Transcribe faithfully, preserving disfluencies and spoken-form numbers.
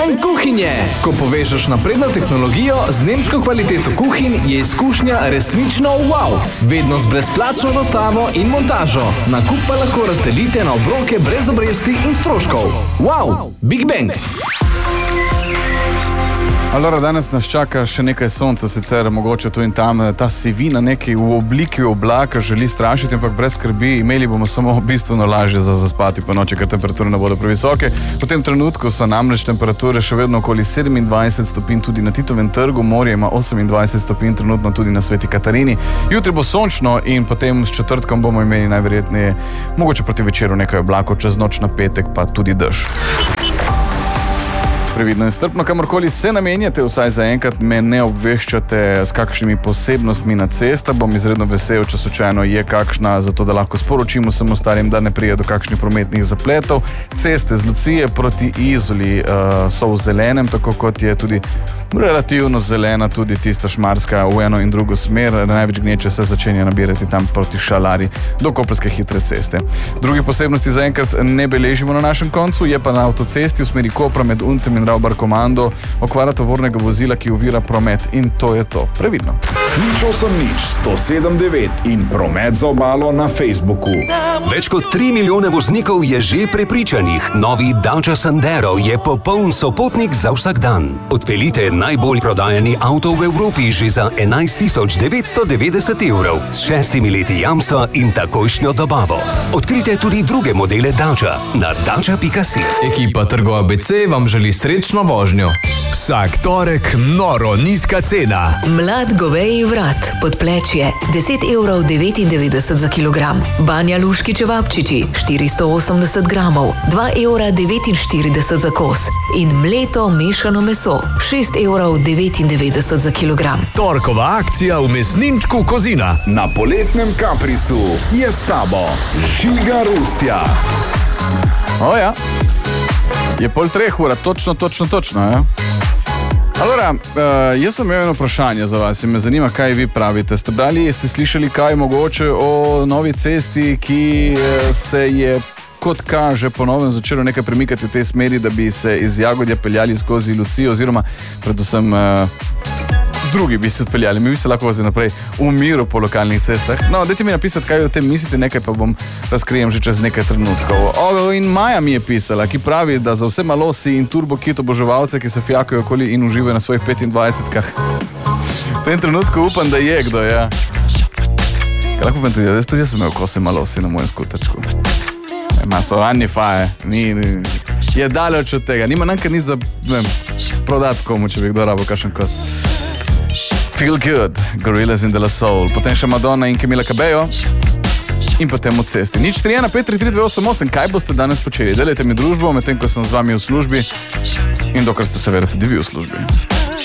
Bang kuhinje. Ko povežeš napredno tehnologijo z nemško kvaliteto kuhinj, je izkušnja resnično wow. Vedno z brezplačno dostavo in montažo. Nakup pa lahko razdelite na obroke brez obresti in stroškov. Wow, Big Bang. Alora, danes nas čaka še nekaj sonca, sicer mogoče tu in tam. Ta sivina nekaj v obliki oblaka želi strašiti, ampak brez skrbi, imeli bomo samo bistveno lažje za zaspati po noči, ker temperature ne bodo previsoke. V tem trenutku so namreč temperature še vedno okoli sedemindvajset stopinj tudi na Titovem trgu, morje ima osemindvajset stopinj, trenutno tudi na Sveti Katarini. Jutri bo sončno in potem s četrtkom bomo imeli najverjetneje mogoče proti večeru nekaj oblakov, čez noč na petek pa tudi dež. Previdno in strpno, kamorkoli se namenjate, vsaj zaenkrat me ne obveščate s kakšnimi posebnostmi na cestah. Bom izredno vesel, če slučajno je kakšna, zato da lahko sporočimo vsem ostalim, da ne prije do kakšnih prometnih zapletov. Ceste z Lucije proti Izoli uh, so v zelenem, tako kot je tudi relativno zelena tudi tista šmarska v eno in drugo smer. Največ gneče se začenja nabirati tam proti Šalari do Koprske hitre ceste. Drugih posebnosti zaenkrat ne beležimo na našem koncu, je pa na avtocesti v smeri Kopra med Uncem in Ravbar Komando okvara tovornega vozila, ki ovira promet, in to je to. Previdno. Nič osem nič sto sedem devet in promet za obalo na Facebooku. Več kot tri milijone voznikov je že prepričanih. Novi Dacia Sandero je popoln sopotnik za vsak dan. Odpeljite najbolj prodajani avto v Evropi že za enajst tisoč devetsto devetdeset evrov s šestimi leti jamstva in takojšnjo dobavo. Odkrite tudi druge modele Dacia na dacia pika si. Ekipa Trgo A B C vam želi srečno vožnjo. Vsak torek noro nizka cena. Mlad goveji vrat, podplečje, deset evrov devetindevetdeset za kilogram. Banja luški čevapčiči, štiristo osemdeset gramov, dva evra devetinštirideset za kos. In mleto mešano meso, šest evrov devetindevetdeset za kilogram. Torkova akcija v mesninčku Kozina. Na poletnem Kaprisu je s tabo Žiga Rustja. O ja, je pol treh ura, točno, točno, točno, ja. Alora, uh, jaz sem imel eno vprašanje za vas in me zanima, kaj vi pravite. Ste brali, ste slišali kaj mogoče o novi cesti, ki se je, kot kaže, ponovno začelo nekaj premikati v tej smeri, da bi se iz Jagodja peljali skozi Lucijo, oziroma predvsem uh, drugi bi se odpeljali. Mi bi se lahko vozili naprej v miru po lokalnih cestah. No, dajte mi napisati, kaj o tem mislite, nekaj pa bom razkrijem že čez nekaj trenutkov. O, in Maja mi je pisala, ki pravi, da za vse malosi in turbo kit oboževalce, ki se fjakajo okoli in uživajo na svojih petindvajsetkah. V tem trenutku upam, da je kdo, ja. Kaj lahko povem tudi, jaz tudi sem imel kose malosi na mojem skutačku. Ma so anifaje, ni, ni, je daleč od tega. Nima namkar nič za, ne vem, prodati komu, če bi kdo rabo kakšen kos. Feel Good, Gorillaz in De La Soul, potem še Madonna in Camila Cabello in potem od cesti. Nič tri ena pet tri tri dve osem osem, kaj boste danes počeli? Delajte mi družbo, medtem ko sem z vami v službi in dokler ste seveda tudi vi v službi.